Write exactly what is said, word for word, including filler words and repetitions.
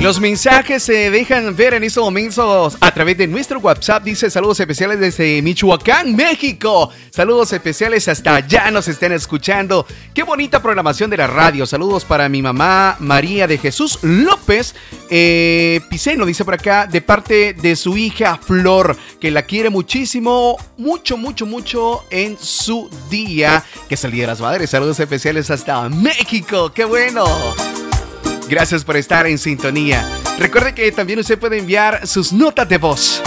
Los mensajes se dejan ver en estos momentos a través de nuestro WhatsApp. Dice saludos especiales desde Michoacán, México. Saludos especiales hasta allá nos están escuchando. Qué bonita programación de la radio. Saludos para mi mamá María de Jesús López eh, Piceno, dice por acá, de parte de su hija Flor, que la quiere muchísimo, mucho, mucho, mucho en su día, que es el Día de las Madres. Saludos especiales hasta México. ¡Qué bueno! Gracias por estar en sintonía. Recuerde que también usted puede enviar sus notas de voz